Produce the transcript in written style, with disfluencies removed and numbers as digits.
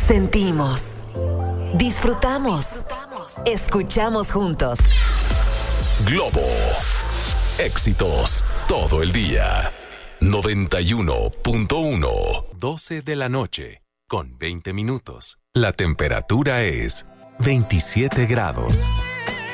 Sentimos, disfrutamos, escuchamos juntos. Globo. Éxitos todo el día. 91.1. 12 de la noche, con 20 minutos. La temperatura es 27 grados.